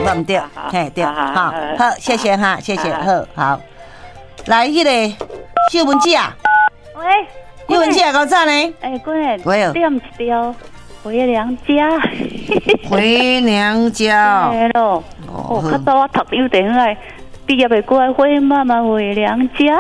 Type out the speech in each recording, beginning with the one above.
我唔对，嘿对，好，好，谢谢哈，谢谢，好，来，迄个秀文姐啊， 喂， 秀文姐啊，搞咋呢？ 哎，君， 喂， 点一条回娘家， 回娘家， 对咯，较早我读幼稚园来，毕业未过来回妈妈回娘家。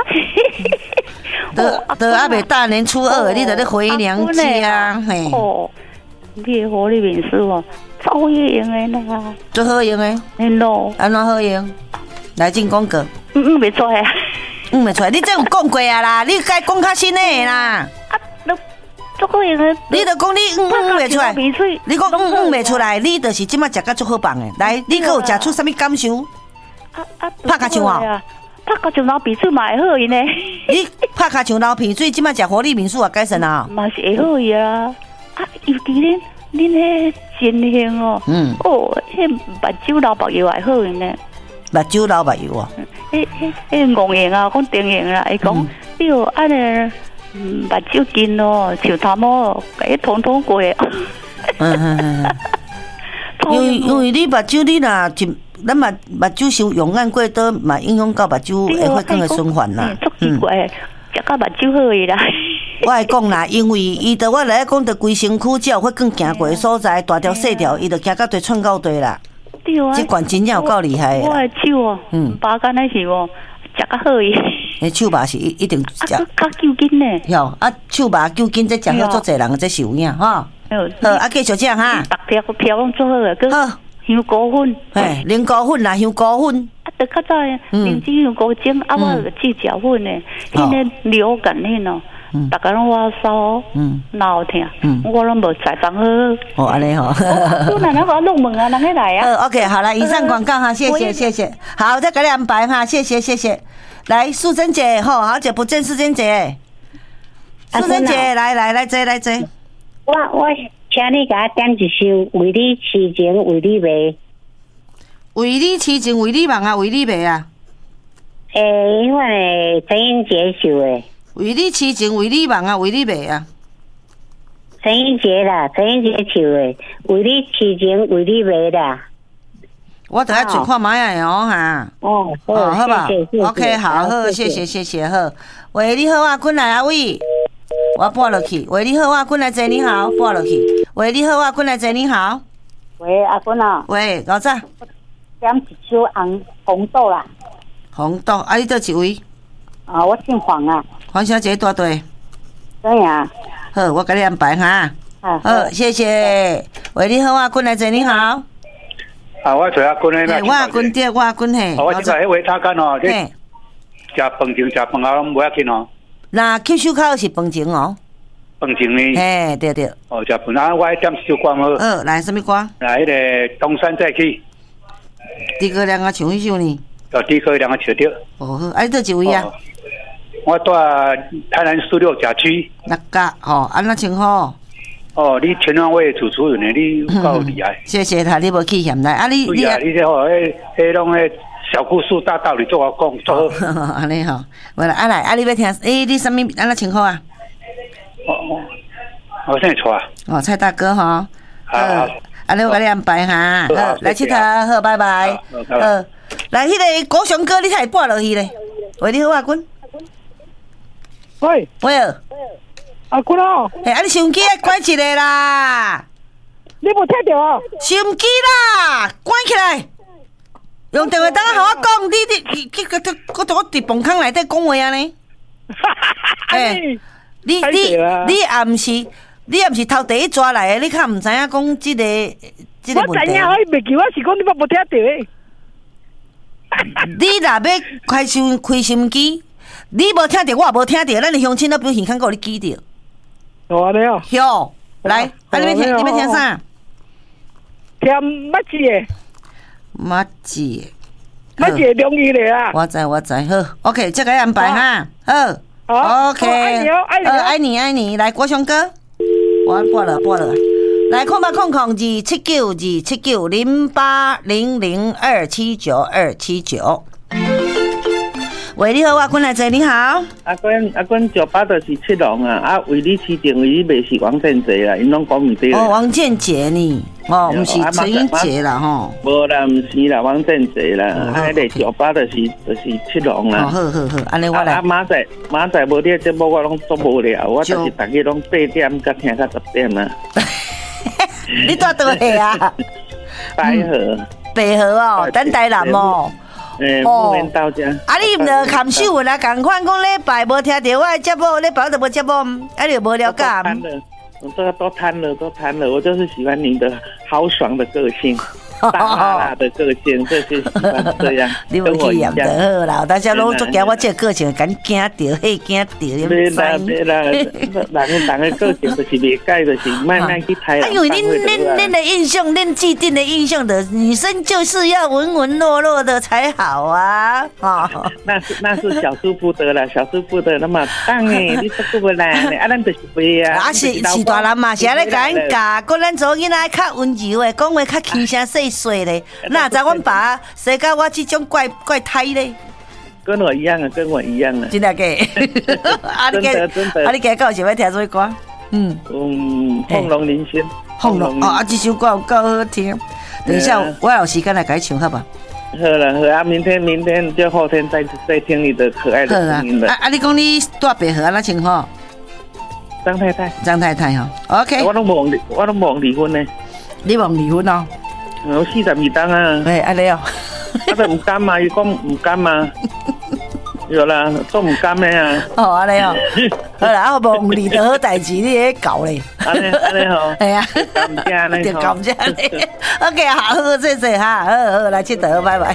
都还未大年初二，你就咧回娘家，嘿。 哦，你的活力面书哦，超好用的啦， 最好用的， 嘿咯， 安怎好用？来进广告。 袂出来。 袂出来，你这有讲过啊啦，你该讲较新的啦。 啊，都足好用的。 你就讲你袂出来，你讲袂出来，你就是即摆食甲足好棒的。来，你还有食出啥物感受？拍卡枪啊！ 拍卡枪捞鼻水嘛会好用呢。 你拍卡枪捞鼻水，即摆食活力民宿啊，改善啊？ 嘛是会好用啊！啊，尤其恁迄真香哦。哦，迄目睭捞白油还好用呢。 目睭捞白油啊？ 迄戆用啊，讲定用啦，会讲你有安尼目睭筋哦，像头毛，甲伊通通过。 因为你目睭你若咱目睭受用眼过多，嘛影响到目睭会血管的循环啦。 足奇怪，食到目睭好伊啦。 我会讲啦，因为伊着我来讲，着规身躯只要血管行过的所在，大条细条，伊着行到地窜到地啦。对啊，这管真正有够厉害的。 我的手哦，拔干那是哦，食较好伊。 诶，手拔是一定食。 较揪筋呢。 哟，手拔揪筋，这食好足侪人这受影吼。好，继续讲哈。 逐条拢做好个，好。香菇粉， 嘿，菱菇粉啦，香菇粉。 啊，得较早零脂香菇精，啊，我个鸡脚粉呢，迄个流感迄喏，大家拢发烧，脑疼，我拢无采访好。 哦，安尼吼。 我奶奶我弄问啊，人家来啊。 OK， 好了，以上广告哈，谢谢。好，再给你安排哈，谢谢。来，素贞姐，好久不见，素贞姐。素贞姐，来坐。 我请你给我点一首为你痴情为你迷。 为你痴情为你梦啊，为你迷啊。 因为陈英杰唱的。 为你痴情为你梦啊，为你迷啊。 陈英杰唱的，为你痴情为你迷啦。 我等下去看买下哦哈。好吧。OK， 好，谢谢好。喂，你好啊，滚来啊喂。我拨落去，喂，你好啊，滚来坐你好，拨落去。喂，你好啊，滚来坐你好。 喂，阿滚啊。 喂，老早。 点一首红豆啦。 红豆，啊，你倒一位？ 啊，我姓黄啊。 黄小姐大队。 对啊。 好，我给你安排哈。好，谢谢。喂，你好啊，滚来坐你好。 啊，我找阿滚的啦。 我阿滚爹，我阿滚嘿。 我即个迄位他干哦，你食饭前食饭后拢无要紧哦。 那吸收口是饭前哦。 饭前呢？ 嘿，对。 哦，食饭啊，我爱点首歌好。 来什么歌？ 来，迄个东山再起。 诸葛亮啊，唱迄首呢？ 诸葛亮啊，唱着。 哦，好，啊，你倒一位啊？ 我住台南市6甲区。 6甲，安怎称呼？ 哦，你全方位主持人呢，你够厉害。 谢谢他，你无去嫌来啊？你这吼，迄拢迄小故事大道理做我讲，做好。 安尼吼，来啊，你要听？你什么安怎称呼啊？ 我现在错啊。 蔡大哥哈。 好。 安尼我给你安排哈。好，来佚佗，好，拜拜。好，来，迄个高雄哥，你才会拨落去咧。喂，你好啊，君。 喂。阿君哦， 你收音机爱关一个啦！ 你无听到哦？ 收音机啦，关起来。用电话等下和我讲，你我伫房间内底讲话啊呢？你也毋是头第一抓来的，你较毋知影讲这个问题。 我知影，我袂记，我是讲你无听到的。 你若要开收音机，你无听到，我也无听到，咱的乡亲都比现看过你记着。 安尼哦。 哟，来，你要听啥？ 听麦子的。 麦子容易的啊。 我知，好 ，OK， 这个安排哈，好 ，OK， 爱你，来国雄哥，我拨了，来08002792790800279279。 喂，你好，我坤来者，你好。 阿坤酒吧就是七龙啊，为你市政为你卖是王建杰啦，因拢讲唔对。 哦，王建杰呢？哦，唔是陈英杰啦吼。 无啦，唔是啦，王建杰啦，迄个酒吧就是七龙啦。 好，安尼我来。 马仔无你节目我拢做无了，我就是大家拢8点甲听到10点啊。 你住倒下啊？白河哦，等台南哦。 木棉到家。 啊，你唔着看新闻啊？共款讲礼拜无听到我的节目，礼拜都无节目，啊，你无了解。 都贪了，我就是喜欢你的豪爽的个性。大辣的个性，就是喜欢这样。 你无去验就好啦，大家拢做惊我这个性，敢惊到，嘿惊到，你唔知。 对啦，人的个性就是袂改，就是慢慢去睇。 因为恁的印象，恁既定的印象的女生就是要文文弱弱的才好啊！哦， 那是小叔父的啦，小叔父的那么当诶，你这个来，啊，咱就是袂啊。 啊是大人嘛，是安尼甲咱教，讲咱做囡仔较温柔诶，讲话较轻声细。水嘞，哪知阮爸生到我这种怪胎嘞？ 跟我一样啊， 真的假？真的。啊，你今日有想要听什么歌？ 凤龙林仙。 凤龙啊，这首歌有够好听。等一下，我有时间来给你唱，好吧？ 好了，明天就后天再听你的可爱的声音了。 你讲你住白河那情况？ 张太太哈 ，OK。 我都忘离婚呢。 你忘离婚哦？ 我42档啊！ 哎，安尼哦， 啊，都唔甘嘛，伊讲唔甘嘛，有啦，都唔甘的啊。 哦，安尼哦，好啦，我无离得好代志，你咧搞咧。 安尼好。 系啊， 感谢你， 感谢你。OK， 好，谢谢哈，好，来去得，拜拜。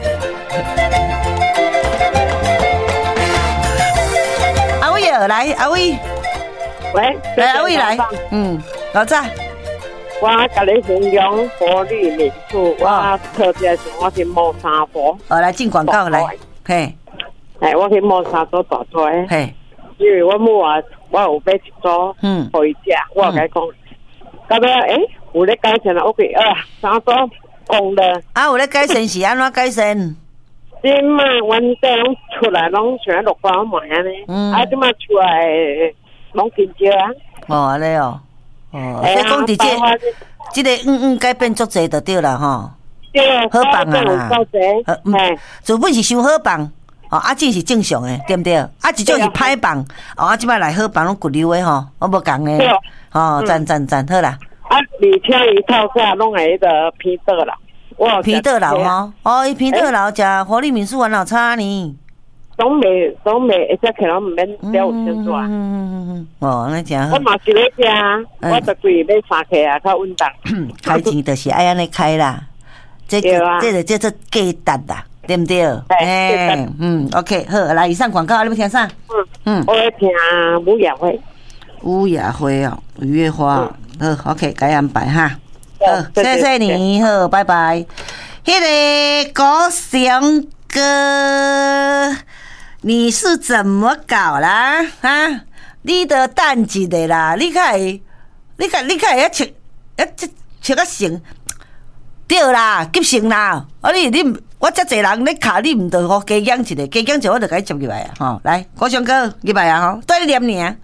阿伟儿来，阿伟， 喂， 阿伟来，老早。 我甲你分享福利民宿，我特别是我去摸沙坡。 来进广告来，嘿， 我去摸沙坡大腿， 嘿， 因为我母啊，我有买一组，回家，我甲伊讲，到尾有咧改善啦 ，OK， 沙坡讲了。 啊，有咧改善是安怎改善？ 即嘛，阮这拢出来拢像落花买安尼，啊，即嘛出来拢真少啊。 哦，安尼哦。哦，所以讲伫这个改变足济就对啦吼。 对， 好棒啊啦。主本是收好棒，这是正常的，对不对？一种是歹棒，即摆来好棒拢骨溜的吼，我无讲的。赞，好啦。 而且伊套价拢系迄个皮特佬， 皮特佬吼，伊皮特佬食活力民宿玩老差呢。 总袂，而且可能唔免了有钱赚。 那真好。 我嘛是咧食，我12月要三客啊，较稳当。 开钱就是爱安尼开啦，这叫做价值啦，对不对？OK， 好，来以上广告，你要听啥？ 我要听吴雅慧。 吴雅慧哦，五月花。好 ，OK， 该安排哈。好，谢谢你，好，拜拜。迄个高翔哥。你是怎么搞啦？啊，你的等一个啦，你看要穿个成对啦，急成啦！你我遮济人咧卡，你唔得好加减一个，加减一个我就甲你接入来啊！吼，来，国强哥入来啊！吼，对你念你啊！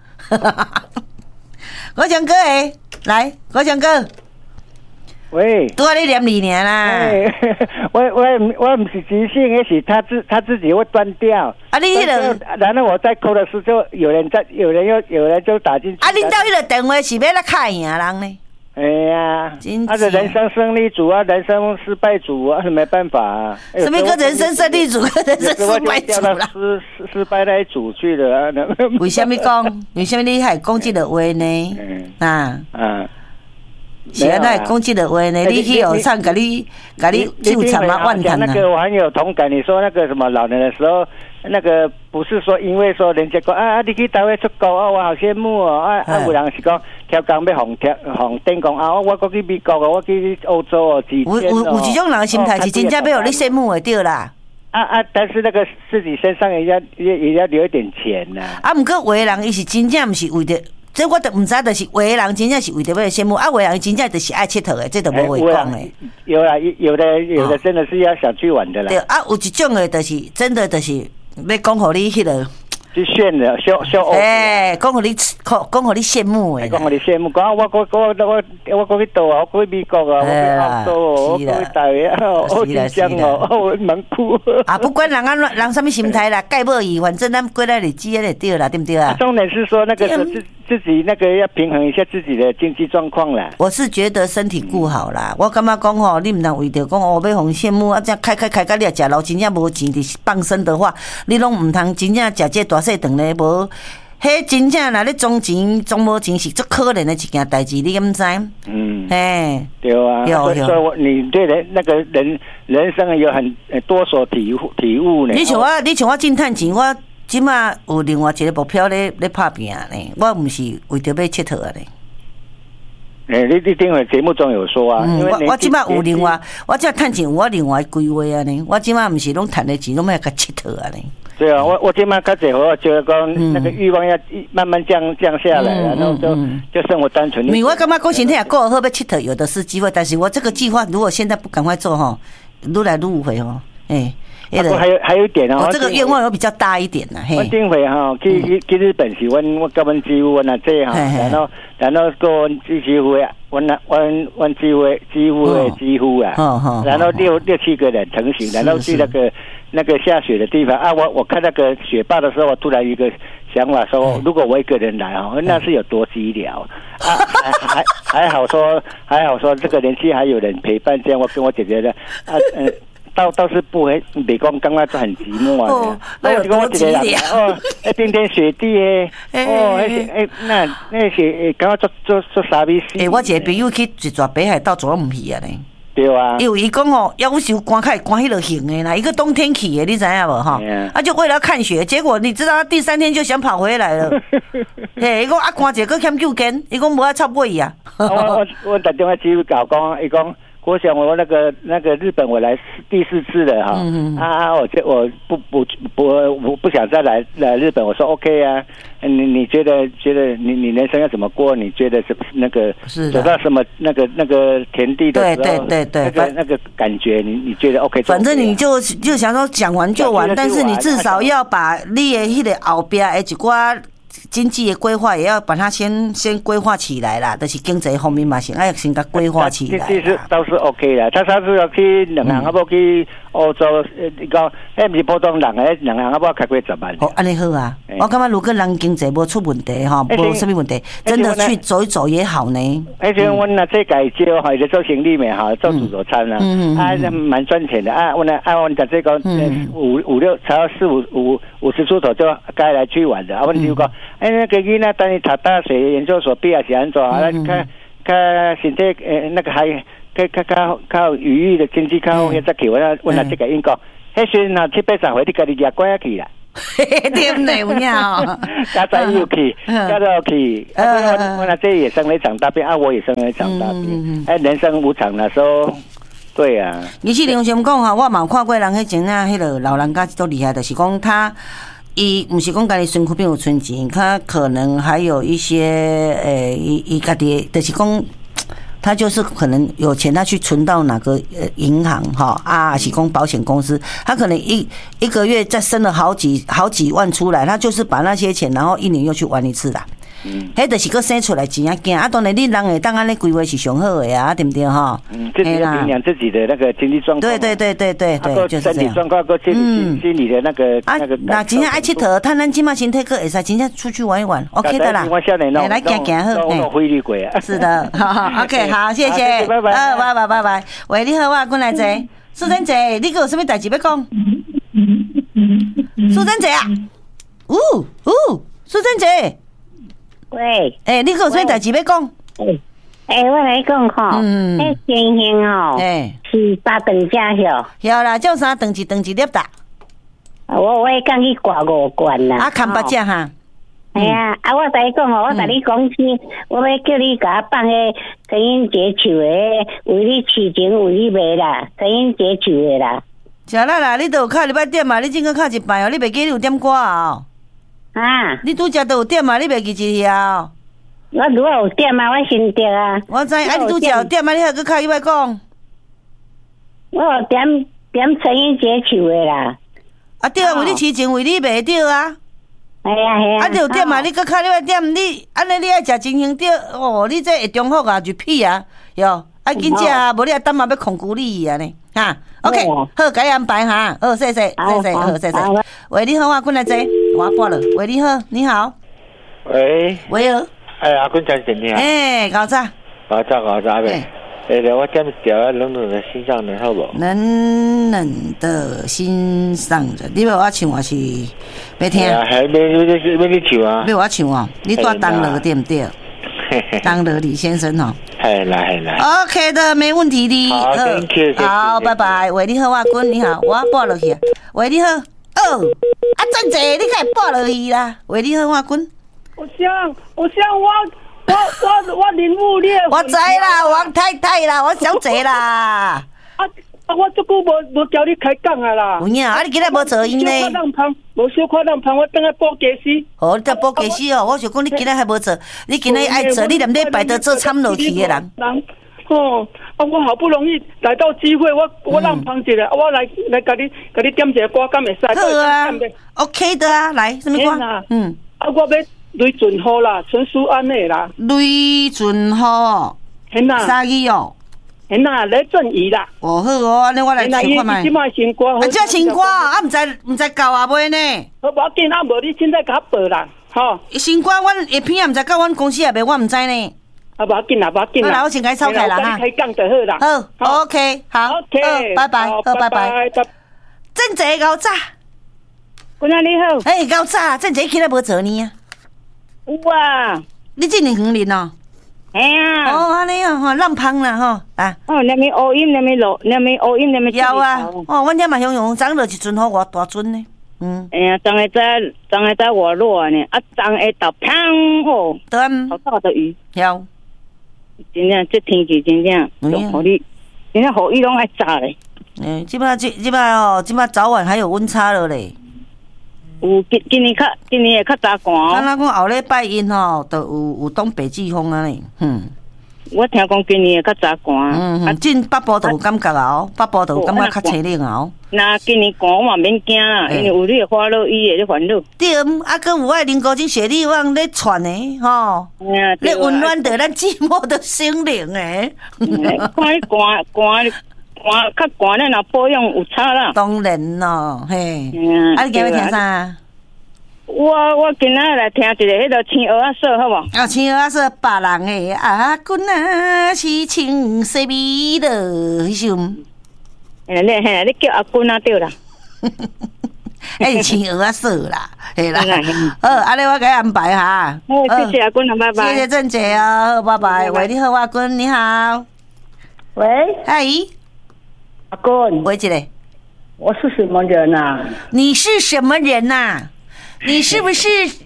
国强哥诶，来，国强哥。 喂， 拄仔你念你年啦。 我不是急性，也许他自己会断掉。 啊，你迄个， 然后我再扣的时候，就有人就打进去。 啊，恁到迄个电话是要来卡赢人呢？ 哎呀，他的人生胜利组啊，人生失败组啊，是没办法啊。 什么个人生胜利组，人生失败组啦？ 失败那一组去的啊。 为什么讲？为什么你还讲这个话呢？是啊，那讲这个话呢？你去有唱，给你纠缠嘛，万谈啊。 那个我很有同感。你说那个什么老人的时候，那个不是说因为说人家讲你去台湾出国我好羡慕哦。有人是讲挑工要红灯讲我过去美国我去欧洲几天有这种人的心态是真正要你羡慕的对啦。 但是那个自己身上也要留一点钱呐。 不过有的人伊是真正不是为着。这我都唔知，就是有的人真正是为着要羡慕，有的人真正就是爱佚佗的，这都无话讲的。有的真的是要想去玩的啦。 对有一种的就是真的就是要讲互你迄个。 去炫了，秀。 讲互你羡慕诶， 讲互你羡慕，讲我去倒啊，我去美国啊，我去澳洲哦，我去台湾啊，我去香哦，我蛮酷。 啊，不管人什么心态啦，盖无伊，反正咱过来日子也对啦，对不对啊？ 重点是说那个自己那个要平衡一下自己的经济状况啦。 我是觉得身体顾好啦，我感觉讲吼，你唔通为着讲要互羡慕啊，这样开到你食老真正无钱伫放生的话，你拢唔通真正食这大细顿咧无。迄真正若咧总钱总无钱是足可怜的一件代志，你敢唔知？嘿， 对啊，所以你对人生有很多所体悟呢。 你像我进探钱，我即马有另外一个目标咧拍拼呢，我唔是为着要佚佗啊咧。 你顶回节目中有说啊，因为我即马有另外，我即探钱有我另外规划啊呢，我即马唔是拢赚的钱，拢要甲佚佗啊呢。 对啊，我今晚开始我觉得讲那个欲望要慢慢降下来，然后就生活单纯。 我感觉讲身体也够好，要佚佗有的是机会，但是我这个计划如果现在不赶快做吼，愈来愈有回吼， 还有一点哦， 我这个愿望有比较大一点呐。 我顶回哈去日本是我跟阮姊夫阮阿姐哈，然后跟阮姊夫啊，阮姊夫啊，然后六七个人成行，然后去那个下雪的地方啊，我看那个雪霸的时候，我突然一个想法说，如果我一个人来哦，那是有多寂寥啊！还好说这个年纪还有人陪伴，这样我跟我姐姐的啊倒是不会，北光刚刚就很寂寞啊。 那有多寂寥哦，冰天雪地那雪刚刚做啥意思？ 我一个朋友去一座北海道做唔去啊呢。 对啊， 因为伊讲哦，要求赶迄落行的啦，一个冬天去的，你知影无哈？就为了看雪，结果你知道他第3天就想跑回来了。嘿，伊讲啊，赶一个欠9间，伊讲无爱插尾啊。 我打电话去搞讲，伊讲。我想我那个日本我来第4次了哈，我不想再来日本，我说 OK 啊，你觉得你人生要怎么过？你觉得是那个走到什么那个田地的时候，对，那个感觉你觉得 OK？ 反正你就想说讲完就完，但是你至少要把你的迄个后边的一寡经济的规划也要把它先规划起来啦，就是经济方面嘛，先要先甲规划起来。 其实倒是 OK 啦，他上次要去两行，要去欧洲，讲迄不是普通人诶，两行要开几10万。 哦，安尼好啊，我感觉如果人经济无出问题哈，无什么问题，真的去走一走也好呢。 而且我那这改招哈，也做生意嘛哈，做自助餐啦，蛮赚钱的啊。我在这个5-6才要50出头就该来去玩的啊。我就讲，那个囡仔等你读大学研究所毕业是安怎啊？看身体那个还较余裕的经济较好，再去我那这个应讲，迄时那7-8岁你家己抓乖去啦。 对不对？有影， 家在又去，家在又去。我那这也生了一场大病啊，我也生了一场大病。人生无常的时候，对啊。 你是梁先讲哈，我嘛有看过人迄种啊，迄个老人家都厉害，就是讲他。伊不是讲家己身躯边有存钱，他可能还有一些伊家己就是讲，他就是可能有钱，他去存到哪个银行哈啊，是讲保险公司，他可能一个月再生了好几万出来，他就是把那些钱，然后1年又去玩一次啦。迄就是个生出来钱啊惊啊！当然你人会当安尼规划是上好的啊，对不对哈？ 自己要衡量自己的那个经济状况。对，就是这样。身体状况跟心理的那个那真正爱佚佗，趁咱今嘛身体个会使真正出去玩一玩 ，OK 的啦。来行好， 飞利鬼啊！ 是的，好 OK， 好，谢谢，拜拜。喂，你好，我过来坐。苏珍姐，你有什么代志要讲？苏珍姐啊，苏珍姐。 喂， 你有什么代志要讲？ 我来讲吼，先生吼，是3顿家晓。 晓啦，叫啥顿一粒哒？ 我讲去挂5罐啦。 啊，看8只哈。 哎呀，我甲你讲吼，我甲你讲起，我要叫你甲我放迄陈英杰唱的，为你痴情为你卖啦，陈英杰唱的啦。 是啦，你都有敲礼拜点嘛？你正个敲一摆哦，你袂记你有点歌哦。 啊！ 你拄则都有点嘛？你袂记一下？ 我如果有点嘛，我先点啊。 我知，你拄则有点嘛？你还搁敲伊摆讲？ 我有点陈英杰唱的啦。 啊对啊，为你饲钱，为你卖对啊。 系啊， 啊，就点嘛，你搁较另外点，你安尼你爱食真香对哦，你这会中福啊，就屁啊，哟，啊紧食啊，无你啊等嘛要控制你啊呢，哈 ，OK， 好，该安排哈，好，谢谢，好，谢谢，喂，你好啊，过来坐，我挂了，喂，你好，你好， 喂， 喂哦， 哎，阿君讲怎样？ 哎，搞啥？ 搞啥呗？我点调冷冷的心上人好不？ 冷冷的心上人，你要我唱还是要听？ 还没你唱啊？ 要我唱哦，你带当乐对不对？当乐李先生哦。 来。 OK 的，没问题的。 好， 好，拜拜。喂，你好，阿君，你好，我拨落去。喂，你好。哦，啊，真济，你该拨落去啦。喂，你好，阿君。 我想我林木烈， 我知啦，王太太啦，我小姐啦。 我这久无叫你开讲啊啦。 有影，啊你今日无做音呢？ 无小看人胖，我等下报家师。 哦，你在报家师哦，我想讲你今日还无做，你今日爱做，你连礼拜都做参落去的人。 哦，我好不容易来到机会，我让胖一下，我来甲你点一个歌，敢会使？ 好啊 ，OK 的啊，来，什么歌？ 我要雷俊豪啦，陈淑安的啦。 雷俊豪，啥意哦？ 雷振仪啦。 哦好哦，安尼我来唱看卖。 即卖新歌。啊， 这新歌啊，唔知够啊袂呢？ 好，无要紧啊，无你现在甲报啦，吼。 新歌阮下片也唔知到阮公司也袂，我唔知呢。 啊，无要紧啦，无要紧啦。 好啦，我先甲你抄开啦哈。 开讲就好啦。 好 ，OK， 好 ，OK， 拜拜，好，拜拜。正姐高早。 姑娘你好。 哎，高早，正姐今日无做呢啊？ 有啊。 你这年轻人哦。 哎呀， 哦，安尼哦，吼，浪胖啦，吼，啊， 哦，那边乌音，那边乌音，那边有啊，哦，阮遐嘛形容长落一阵好偌大阵呢， 哎呀，长个在外落呢，啊，长个到胖哦， 对， 好大的鱼， 有， 真正这天气真正，互你，真正互伊拢爱炸嘞， 即摆早晚还有温差了嘞。 有今年会较早寒。 敢若讲后礼拜因吼，都有东北季风啊嘞， 我听讲今年会较早寒。 进北部都有感觉啊，北部都有感觉较清冷啊。 那今年寒我嘛免惊啦，因为有你的花落，伊会咧烦恼。对， 啊，搁有爱啉高精雪莉往咧传诶，吼，咧温暖着咱寂寞的心灵诶。 看你寒较寒，咱若保养有差啦。 当然咯，嘿。啊，你今日听啥？ 我今仔来听一个迄个青蚵仔说，好无？ 啊，青蚵仔说别人诶阿君啊是青色味的迄首。 你叫阿君啊对啦。 哎，青蚵仔说啦，嘿啦。好，安尼我给你安排哈。 谢谢阿君啊，拜拜。 谢谢郑姐哦，拜拜。喂，你好，阿君，你好。 喂， 嗨。 阿公， 喂，一个， 我是什么人啊？ 你是什么人呐？你是不是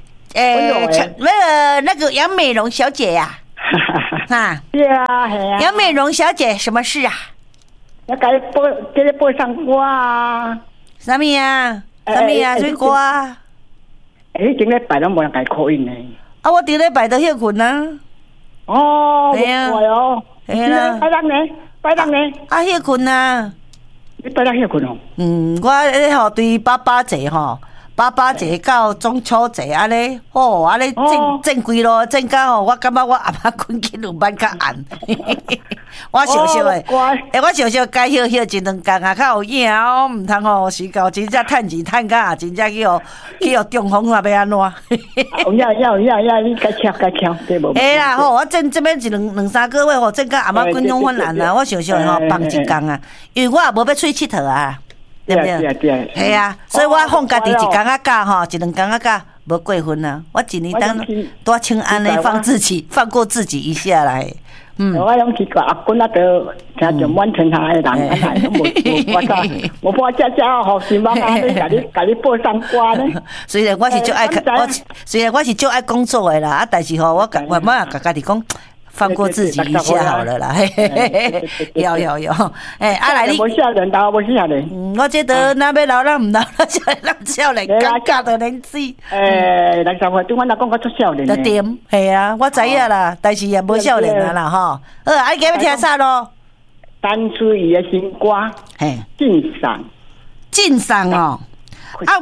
那个杨美荣小姐呀？ 哈，是啊，系啊。 杨美荣小姐，什么事啊？ 要给你播上歌啊？ 什么呀？什么呀？什么歌啊？ 你今日拜都冇人给 call in 呢？ 啊，我顶礼拜都休困啊。 哦，系啊， 系啦， 拜登呢？ 啊，休困啊！ 你拜登休困哦？ 我咧吼对爸爸节吼，爸爸节到中秋节安尼，安尼整几咯，整到吼，我感觉我阿妈困起两班较暗。我小小诶，我小小该休一两工啊，较有影哦，毋通吼时到真正趁钱趁到真正去互中风啊，要安怎？ 要，你该敲，对无？ 哎啦，吼，我这边一两三个月吼，整到阿妈滚中昏暗啊，我想想吼，放一工啊，因为我也无要出去佚佗啊，对不对？ 对。 系啊，所以我放家己一工啊假吼，一两工啊假，无过分啊。我一年当多请安尼放过自己一下来。 我拢奇怪，阿公那个听着满城下的人，安尼无我家好心忙啊，甲你播上歌呢。 虽然我是就爱工作的啦，但是吼，我慢慢甲家己讲。放过自己一下好了啦，有，哎，啊来你， 我少年啦，我少年。 我觉得那要老人唔老了，少年尴尬的年纪。 60岁对我来讲，我做少年。 就对，系啊，我知影啦，但是也无少年啊啦，吼。啊，你今日听啥咯？ 单水伊的新歌， 嘿， 敬赏。 敬赏哦， 啊，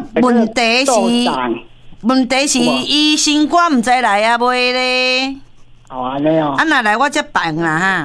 问题是，伊新歌毋知来啊未咧？ 哦，安尼哦。 啊，若来我才办啦哈。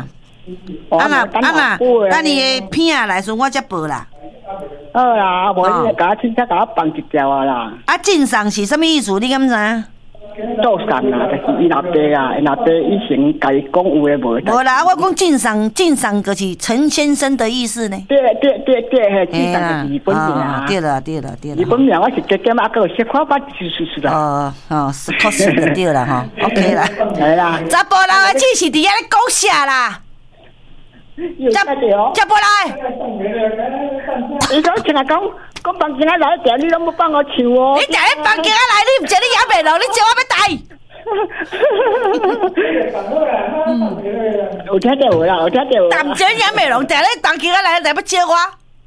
等伊的片来时，我才报啦。 好啦，无你甲我凊彩甲我放一条啊啦。 啊，敬赏是啥物意思？你敢知？ 做善啦，就是伊老爸啊，伊老爸以前家己讲有诶无？ 无啦，我讲敬赏就是陈先生的意思呢。 对，嘿，敬赏就是日本名啊。 对了。 日本名我是加减啊，个小可把是啦。 是确实就对啦吼。OK 啦。 来啦。 查甫人的只是伫遐咧讲啥啦？接过来。 伊讲像来讲放进来来调，你拢要帮我唱哦。 你调咧放进来，你唔知你也袂落，你叫我要带。 有听到啦，有听到。 但唔知也袂落，调咧放进来要招我。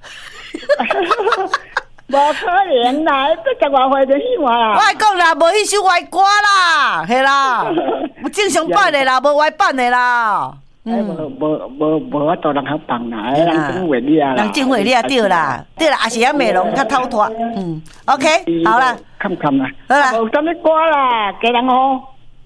无可能啦，这十外岁就死我啦。 我讲啦，无迄首歪歌啦，系啦，正常版的啦，无歪版的啦。 无法度人好放啦，人真会你啊， 人真会你啊，对啦，也是遐美容较透脱，OK， 好啦， 看啦， 好啦， 有啥物歌啦，家人好，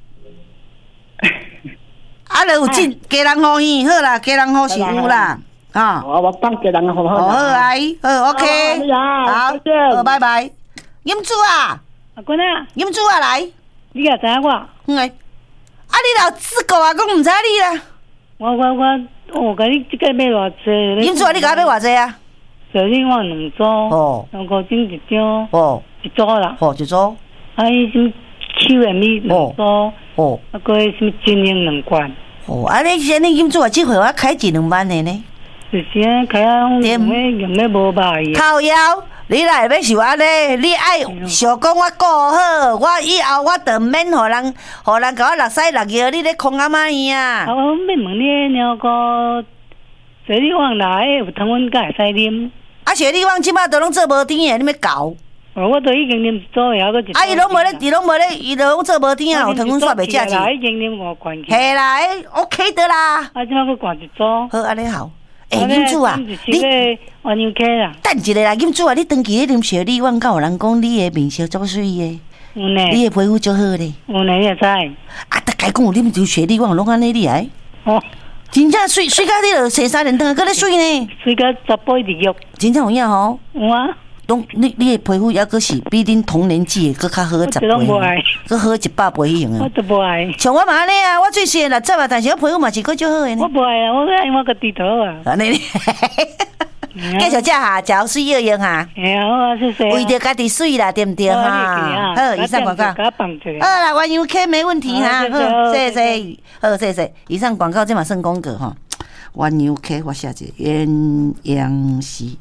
啊，就有进家人欢喜，好啦，家人好是有啦， 我放家人好， 好阿姨，好 OK， 好，拜拜，饮煮啊， 阿君啊， 饮煮啊来， 你也知影我， 啊，你老自告啊，讲唔知你啦。 我甲你即个要偌济？ 饮煮啊，你甲我要偌济啊？ 小人我2组，两个钟1张，一组啦， 一组。 啊，伊什么秋的米2组，啊，个什么精英2罐。 啊，你饮煮啊，这回我开2万的呢。 就是啊，开啊，用咧无歹个。 靠腰。你若要是安尼，你爱想讲我顾好，我以后我就免互人甲我落屎落尿，你咧空啊妈呀！ 我要问你那个雪里旺来有糖阮敢会使啉？ 啊，雪里旺即摆都拢做无甜的，你要搞？ 我都已经啉一组，还佫一。 伊拢无咧，伊拢做无甜啊，有糖阮煞袂食去。 已经啉5罐。 嘿啦，OK 的啦。 啊，即摆佫灌一组。 好，安尼好。饮煮啊， 你换牛溪啦。 等一下啦，饮煮啊，你长期咧啉雪里旺，敢有人讲你的面色足水的？ 有呢。 你的皮肤足好咧。 有呢，你会知。 啊，大家讲有啉着雪里旺，拢安尼厉害。真正水甲你著洗3年汤，搁咧水呢。 水甲18日浴。 真正有影吼？ 有啊。 你的皮肤还阁是比恁同年纪的搁较好10倍，搁好100倍迄样啊！ 我都无爱。 像我嘛安尼啊，我最细60啊，但是我皮肤嘛是搁足好的呢。 我无爱啊，我爱我个低头啊。 安尼，继续食哈，食水要用哈。 哎好啊，谢谢。 为着家己水啦，对不对哈？好，以上广告。好啦，玩游 K 没问题哈。好，谢谢。好，谢谢。以上广告这嘛算广告哈。玩游 K 我写者鸳鸯戏。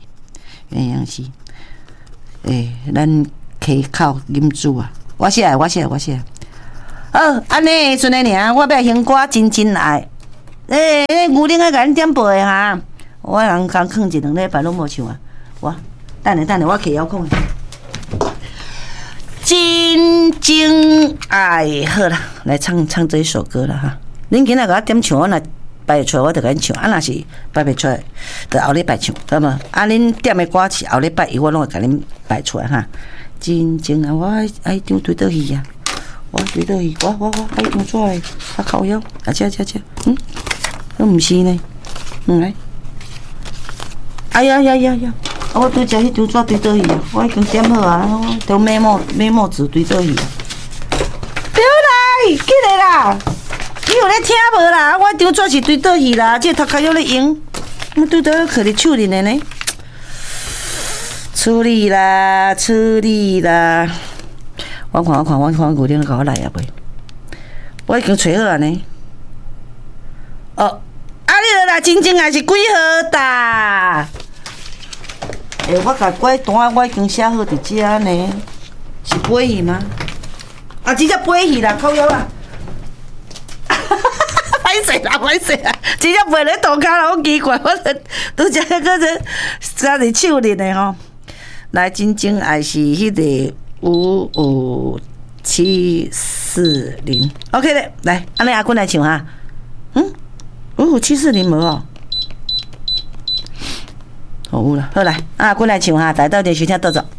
咱溪口饮煮啊，我写。好，安尼阵的尔，我要兴歌真爱。牛奶啊，甲恁点播的哈，我人刚放1、2礼拜拢无唱啊。等下，我摕遥控。真情爱，好啦，来唱这一首歌啦哈。恁今仔甲我点唱，我若摆会出来，我就甲恁唱；啊，若是摆袂出来，就后礼拜唱，好无？啊，恁点的歌是后礼拜，我拢会甲恁摆出来哈。真情啊，我爱张对倒去啊，我对倒去，我爱张出来，啊靠腰，啊这，都毋是呢，来，哎呀，我拄只迄张纸对倒去啊，我已经点好啊，我都美墨纸对倒去啊。表来，起来啦！你有咧听无啦？我张纸是对倒去啦，这头壳有咧用，我对倒去伫手里呢。处理啦！我看，牛奶甲我来啊袂？我已经找好啊呢。你落来真正也是几号哒？我甲怪单我已经写好伫遮呢，是飞去吗？啊，真正飞去啦，靠腰啦！歹势啦！真正飞咧涂骹啦，好奇怪，我拄只个加伫手里的吼。来，真正爱是迄个55740 ，OK 的，来，安尼阿君来唱哈，55740无哦，有啦，好来，阿君来唱哈，来到电视厅倒走。